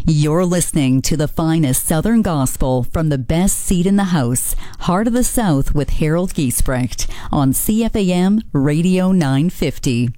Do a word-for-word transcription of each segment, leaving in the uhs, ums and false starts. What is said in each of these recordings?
You're listening to the finest Southern gospel from the best seat in the house, Heart of the South with Harold Giesbrecht on C F A M Radio nine fifty.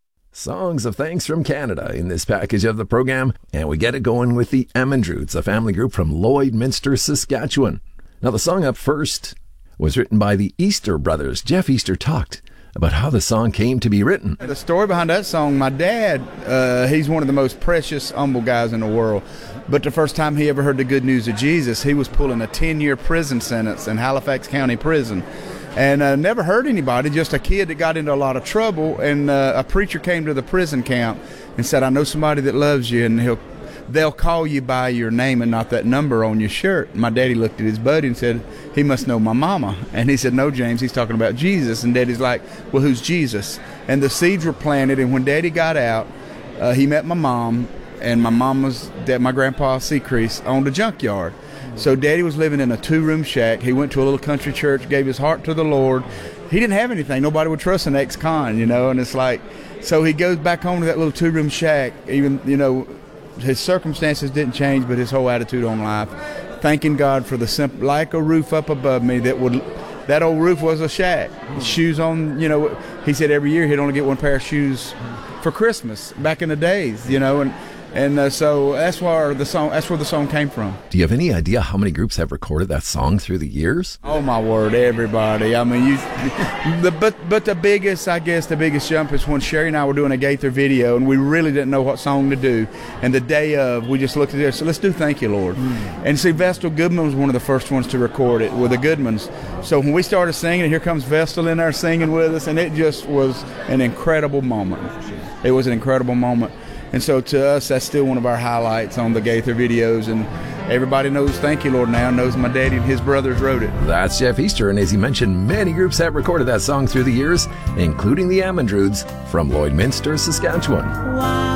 Songs of thanks from Canada in this package of the program, and we get it going with the Emmendroods, a family group from Lloydminster, Saskatchewan. Now, the song up first was written by the Easter brothers. Jeff Easter talked about how the song came to be written. The story behind that song, my dad, uh, he's one of the most precious, humble guys in the world. But the first time he ever heard the good news of Jesus, he was pulling a ten-year prison sentence in Halifax County Prison. And uh, never hurt anybody, just a kid that got into a lot of trouble. And uh, a preacher came to the prison camp and said, I know somebody that loves you, and he'll they'll call you by your name and not that number on your shirt. My daddy looked at his buddy and said, he must know my mama. And he said, no, James, he's talking about Jesus. And Daddy's like, well, who's Jesus? And the seeds were planted, and when Daddy got out, uh, he met my mom, and my mom was, my grandpa, Seacrease, owned a junkyard. So Daddy was living in a two-room shack. He went to a little country church, gave his heart to the Lord. He didn't have anything. Nobody would trust an ex-con, you know, and it's like, so he goes back home to that little two-room shack, even, you know, his circumstances didn't change, but his whole attitude on life, thanking God for the simple, like a roof up above me that would, that old roof was a shack. Shoes on, you know, he said every year he'd only get one pair of shoes for Christmas back in the days, you know, and and uh, so that's where the song, that's where the song came from. Do you have any idea how many groups have recorded that song through the years? Oh my word, everybody. I mean, you, the but but the biggest, I guess, the biggest jump is when Sherry and I were doing a Gaither video, and we really didn't know what song to do. And the day of, we just looked at it, so let's do Thank You, Lord. Mm. And see, Vestal Goodman was one of the first ones to record it with the Goodmans. So when we started singing, and here comes Vestal in there singing with us, and it just was an incredible moment. It was an incredible moment. And so to us, that's still one of our highlights on the Gaither videos. And everybody knows Thank You, Lord now, knows my daddy and his brothers wrote it. That's Jeff Easter. And as he mentioned, many groups have recorded that song through the years, including the Emmendroods from Lloydminster, Saskatchewan. Wow.